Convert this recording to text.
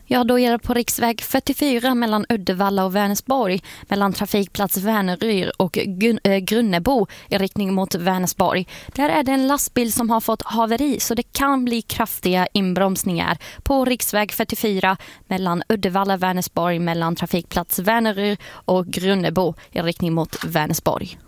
Ja, då är det på riksväg 44 mellan Uddevalla och Vänersborg, mellan trafikplats Väneryd och Grunnebo i riktning mot Vänersborg. Där är det en lastbil som har fått haveri, så det kan bli kraftiga inbromsningar på riksväg 44 mellan Uddevalla och Vänersborg, mellan trafikplats Väneryd och Grunnebo i riktning mot Vänersborg.